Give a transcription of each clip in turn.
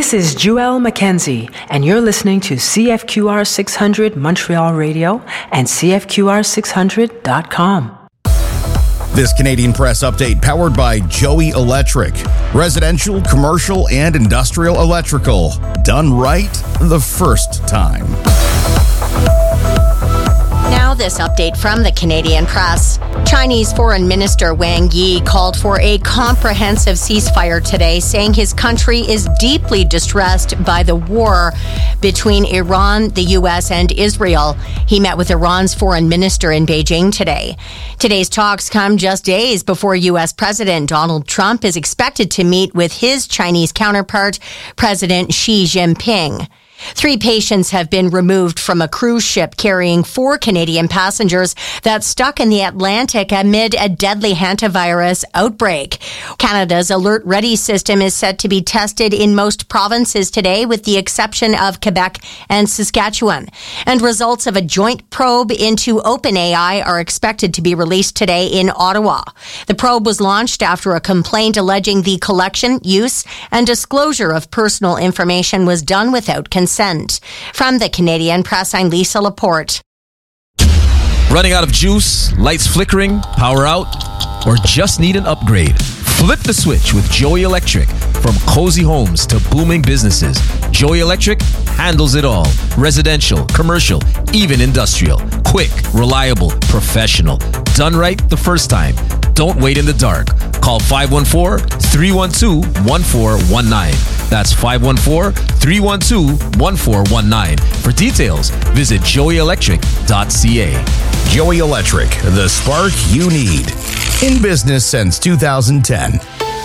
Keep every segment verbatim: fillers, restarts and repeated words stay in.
This is Joelle Mackenzie, and you're listening to C F Q R six hundred Montreal Radio and C F Q R six hundred dot com. This Canadian Press update powered by Joey Electric. Residential, commercial, and industrial electrical. Done right the first time. Now this update from the Canadian Press. Chinese Foreign Minister Wang Yi called for a comprehensive ceasefire today, saying his country is deeply distressed by the war between Iran, the U S, and Israel. He met with Iran's foreign minister in Beijing today. Today's talks come just days before U S President Donald Trump is expected to meet with his Chinese counterpart, President Xi Jinping. Three patients have been removed from a cruise ship carrying four Canadian passengers that stuck in the Atlantic amid a deadly hantavirus outbreak. Canada's Alert Ready system is set to be tested in most provinces today, with the exception of Quebec and Saskatchewan. And results of a joint probe into OpenAI are expected to be released today in Ottawa. The probe was launched after a complaint alleging the collection, use, and disclosure of personal information was done without consent. From the Canadian Press, I'm Lisa Laporte. Running out of juice, lights flickering, power out, or just need an upgrade? Flip the switch with Joey Electric. From cozy homes to booming businesses, Joey Electric handles it all. Residential, commercial, even industrial. Quick, reliable, professional. Done right the first time. Don't wait in the dark. Call five one four, three one two, one four one nine. That's five one four, three one two, one four one nine. For details, visit joey electric dot c a. Joey Electric, the spark you need. In business since two thousand ten.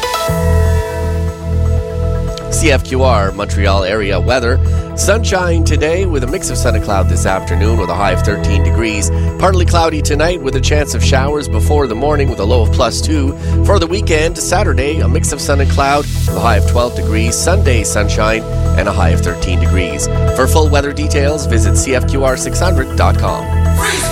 C F Q R Montreal area weather. Sunshine today with a mix of sun and cloud this afternoon with a high of thirteen degrees. Partly cloudy tonight with a chance of showers before the morning with a low of plus two. For the weekend, Saturday, a mix of sun and cloud with a high of twelve degrees. Sunday, sunshine and a high of thirteen degrees. For full weather details, visit C F Q R six hundred dot com.